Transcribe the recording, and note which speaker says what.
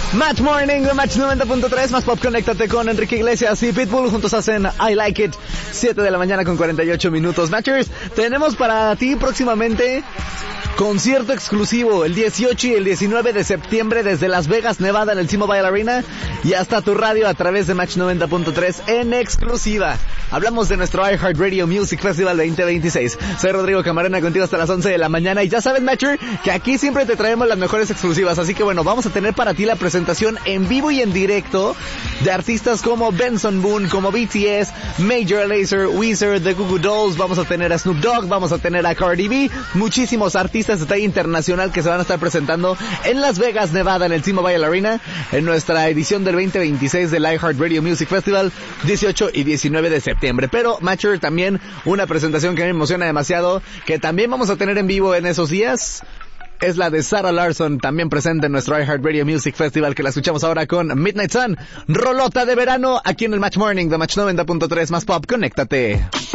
Speaker 1: Match Morning de Match 90.3, más pop, conéctate con Enrique Iglesias y Pitbull, juntos hacen I Like It, 7 de la mañana con 48 minutos. Matchers, tenemos para ti próximamente concierto exclusivo el 18 y el 19 de septiembre desde Las Vegas, Nevada, en el T-Mobile Arena y hasta tu radio a través de Match 90.3 en exclusiva. Hablamos de nuestro iHeartRadio Music Festival 2026. Soy Rodrigo Camarena, contigo hasta las 11 de la mañana y ya sabes, Matcher, que aquí siempre te traemos las mejores exclusivas, así que bueno, vamos a tener para ti la presentación en vivo y en directo de artistas como Benson Boone, como BTS, Major Lazer, Weezer, The Goo Goo Dolls, vamos a tener a Snoop Dogg, vamos a tener a Cardi B, muchísimos artistas de talla internacional que se van a estar presentando en Las Vegas, Nevada, en el T-Mobile Arena, en nuestra edición del 2026 del iHeartRadio Music Festival, 18 y 19 de septiembre. Pero, Matcher, también una presentación que me emociona demasiado, que también vamos a tener en vivo en esos días, es la de Sarah Larsson, también presente en nuestro iHeartRadio Music Festival, que la escuchamos ahora con Midnight Sun, rolota de verano, aquí en el Match Morning de Match 90.3, más pop, conéctate.